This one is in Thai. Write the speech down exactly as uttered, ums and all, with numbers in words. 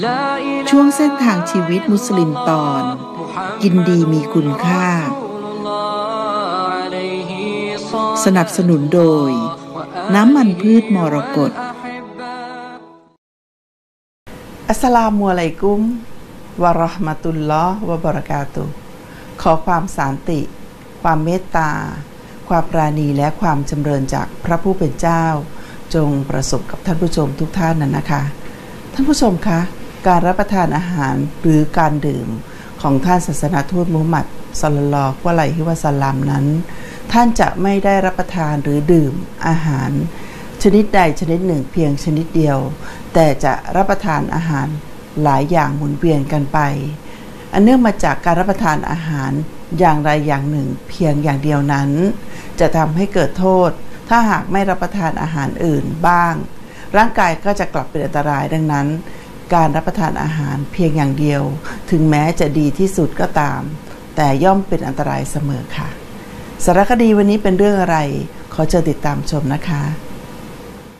ช่วงเส้นทางชีวิตมุสลิมตอนกินดีมีคุณค่าสนับสนุนโดยน้ำมันพืชมรกตอัสสลามุอะลัยกุมวะเราะห์มะตุลลอฮ์วะบะเราะกาตุฮ์ขอความสันติความเมตตาความปราณีและความจำเริญจากพระผู้เป็นเจ้าจงประสบกับท่านผู้ชมทุกท่านนั้นนะคะท่านผู้ชมคะการรับประทานอาหารหรือการดื่มของท่านศาสนทูตมุฮัมมัดศ็อลลัลลอฮุอะลัยฮิวะซัลลัมนั้นท่านจะไม่ได้รับประทานหรือดื่มอาหารชนิดใดชนิดหนึ่งเพียงชนิดเดียวแต่จะรับประทานอาหารหลายอย่างหมุนเวียนกันไปอันเนื่องมาจากการรับประทานอาหารอย่างใดอย่างหนึ่งเพียงอย่างเดียวนั้นจะทำให้เกิดโทษถ้าหากไม่รับประทานอาหารอื่นบ้างร่างกายก็จะกลับเป็นอันตรายดังนั้นการรับประทานอาหารเพียงอย่างเดียวถึงแม้จะดีที่สุดก็ตามแต่ย่อมเป็นอันตรายเสมอค่ะสารคดีวันนี้เป็นเรื่องอะไรขอเชิญติดตามชมนะคะ